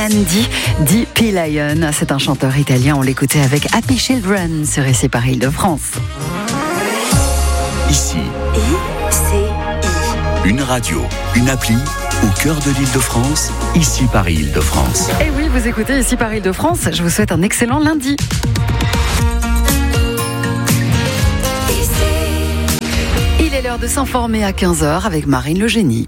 Lundi di P-Lion. C'est un chanteur italien, on l'écoutait avec Happy Children sur ici par Île-de-France. Ici, une radio, une appli au cœur de l'Île-de-France, ici par Île-de-France. Et oui, vous écoutez ici par Île-de-France. Je vous souhaite un excellent lundi. Il est l'heure de s'informer à 15h avec Marine Le Génie.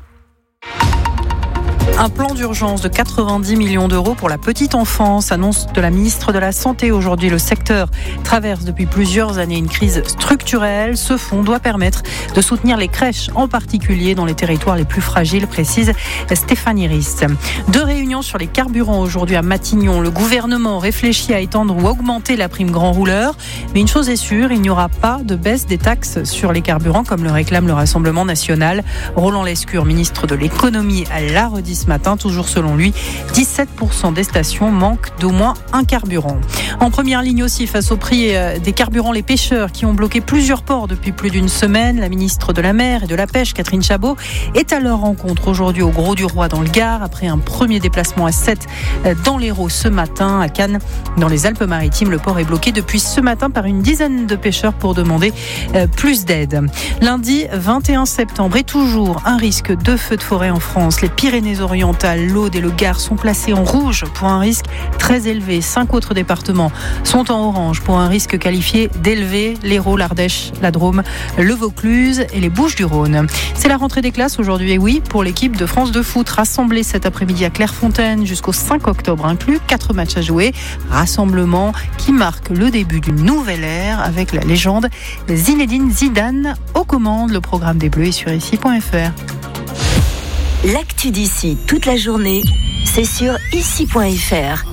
Un plan d'urgence de 90 millions d'euros pour la petite enfance, annonce de la ministre de la Santé. Aujourd'hui, le secteur traverse depuis plusieurs années une crise structurelle. Ce fonds doit permettre de soutenir les crèches, en particulier dans les territoires les plus fragiles, précise Stéphanie Ries. 2 réunions sur les carburants aujourd'hui à Matignon. Le gouvernement réfléchit à étendre ou augmenter la prime grand rouleur. Mais une chose est sûre, il n'y aura pas de baisse des taxes sur les carburants comme le réclame le Rassemblement national. Roland Lescure, ministre de l'économie, l'a redit ce matin, toujours selon lui, 17% des stations manquent d'au moins un carburant. En première ligne aussi, face au prix des carburants, les pêcheurs qui ont bloqué plusieurs ports depuis plus d'une semaine. La ministre de la Mer et de la Pêche, Catherine Chabot, est à leur rencontre aujourd'hui au Gros du Roi dans le Gard, après un premier déplacement à 7 dans l'Hérault ce matin. À Cannes, dans les Alpes-Maritimes, le port est bloqué depuis ce matin par une dizaine de pêcheurs pour demander plus d'aide. Lundi 21 septembre et toujours un risque de feu de forêt en France. Les Pyrénées-Orientales, l'Aude et le Gard sont placés en rouge pour un risque très élevé. 5 autres départements sont en orange pour un risque qualifié d'élevé. L'Hérault, l'Ardèche, la Drôme, le Vaucluse et les Bouches-du-Rhône. C'est la rentrée des classes aujourd'hui, et oui, pour l'équipe de France de foot, rassemblée cet après-midi à Clairefontaine jusqu'au 5 octobre inclus. 4 matchs à jouer. Rassemblement qui marque le début d'une nouvelle ère avec la légende Zinedine Zidane aux commandes. Le programme des Bleus est sur ici.fr. L'actu d'ici toute la journée, c'est sur ici.fr.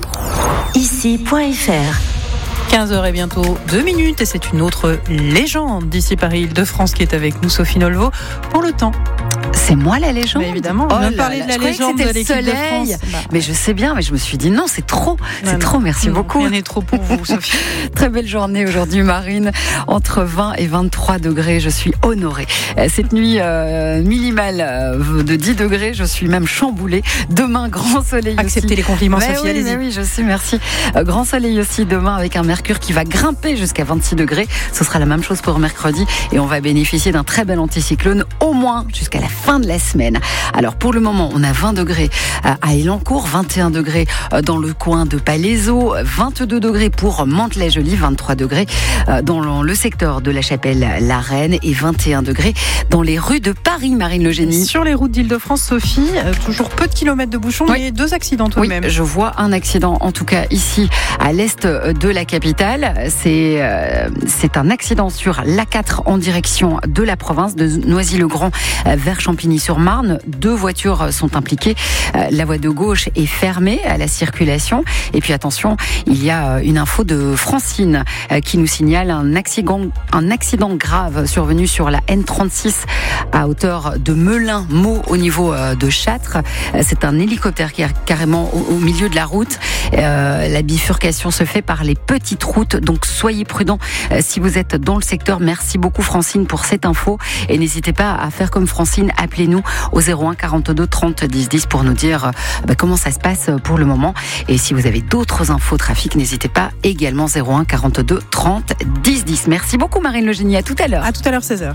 Ici.fr. 15h et bientôt 2 minutes et c'est une autre légende d'ici Paris Île-de-France qui est avec nous, Sophie Nolvo, pour le temps. C'est moi la légende. Mais évidemment, on vient de parler de la légende de l'équipe de France. Mais je sais bien, mais je me suis dit non, c'est trop. C'est trop, merci beaucoup. Rien n'est trop pour vous, Sophie. Très belle journée aujourd'hui, Marine. Entre 20 et 23 degrés, je suis honorée. Cette nuit, minimale de 10 degrés, je suis même chamboulée. Demain, grand soleil. Acceptez aussi. Les compliments, mais Sophie, oui, allez-y. Oui, je sais, merci. Grand soleil aussi demain avec un mercure qui va grimper jusqu'à 26 degrés. Ce sera la même chose pour mercredi et on va bénéficier d'un très bel anticyclone au moins jusqu'à la fin de la semaine. Alors pour le moment, on a 20 degrés à Elancourt, 21 degrés dans le coin de Palaiseau, 22 degrés pour Mantes-la-Jolie, 23 degrés dans le secteur de la Chapelle-la Reine et 21 degrés dans les rues de Paris, Marine Le Génie. Sur les routes d'Île-de-France, Sophie, toujours peu de kilomètres de bouchons, oui. Mais 2 accidents tout de même. Je vois un accident, en tout cas ici à l'est de la capitale. C'est un accident sur l'A4 en direction de la province de Noisy-le-Grand vers Champigny-sur-Marne. 2 voitures sont impliquées. La voie de gauche est fermée à la circulation. Et puis attention, il y a une info de Francine qui nous signale un accident grave survenu sur la N36 à hauteur de Melun-Meaux au niveau de Châtres. C'est un hélicoptère qui est carrément au milieu de la route. La bifurcation se fait par les petites routes, donc soyez prudents si vous êtes dans le secteur. Merci beaucoup Francine pour cette info et n'hésitez pas à faire comme Francine, appelez-nous au 01 42 30 10 10 pour nous dire comment ça se passe pour le moment. Et si vous avez d'autres infos trafic, n'hésitez pas également 01 42 30 10 10. Merci beaucoup Marine Le Génie, à tout à l'heure. À tout à l'heure 16h.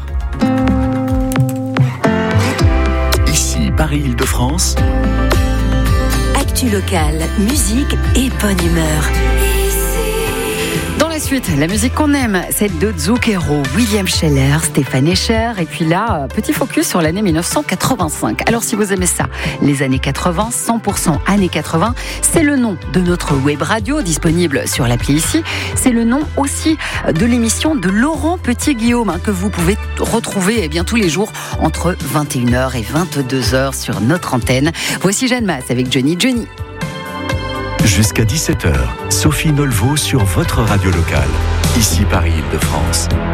Ici Paris Île-de-France. Actu locale, musique et bonne humeur. Dans la suite, la musique qu'on aime, celle de Zucchero, William Scheller, Stéphane Escher, et puis là, petit focus sur l'année 1985. Alors si vous aimez ça, les années 80, 100% années 80, c'est le nom de notre web radio disponible sur l'appli ici. C'est le nom aussi de l'émission de Laurent Petit-Guillaume que vous pouvez retrouver tous les jours entre 21h et 22h sur notre antenne. Voici Jeanne Masse avec Johnny. Jusqu'à 17h, Sophie Nolvo sur votre radio locale, ici Paris Île-de-France.